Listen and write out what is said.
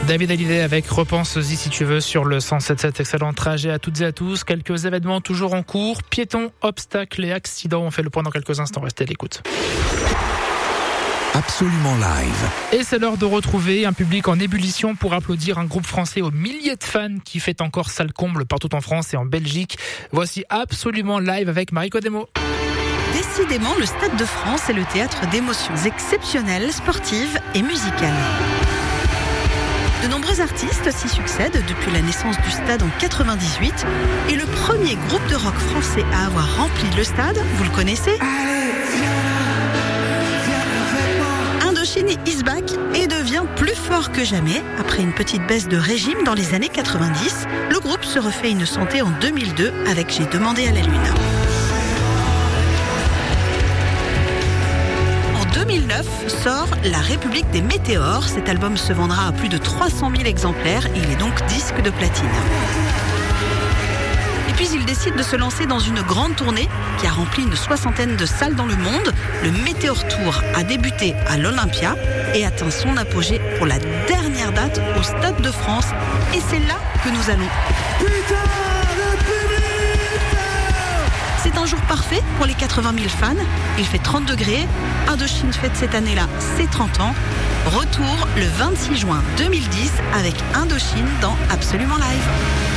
David Hallyday avec Repense-y si tu veux sur le 107.7. Excellent trajet à toutes et à tous. Quelques événements toujours en cours. Piétons, obstacles et accidents. On fait le point dans quelques instants. Restez à l'écoute. Absolument live. Et c'est l'heure de retrouver un public en ébullition pour applaudir un groupe français aux milliers de fans qui fait encore salle comble partout en France et en Belgique. Voici Absolument live avec Marie Codemo. Décidément, le Stade de France est le théâtre d'émotions exceptionnelles, sportives et musicales. De nombreux artistes s'y succèdent depuis la naissance du stade en 98 et le premier groupe de rock français à avoir rempli le stade, vous le connaissez ? Indochine is back et devient plus fort que jamais. Après une petite baisse de régime dans les années 90, le groupe se refait une santé en 2002 avec J'ai demandé à la lune. En 2009 sort La République des Météores. Cet album se vendra à plus de 300 000 exemplaires. Il est donc disque de platine. Et puis il décide de se lancer dans une grande tournée qui a rempli une 60aine de salles dans le monde. Le Météor Tour a débuté à l'Olympia et atteint son apogée pour la dernière date au Stade de France. Et c'est là que nous allons. C'est un jour parfait pour les 80 000 fans. Il fait 30 degrés. Indochine fête cette année-là ses 30 ans. Retour le 26 juin 2010 avec Indochine dans Absolument Live.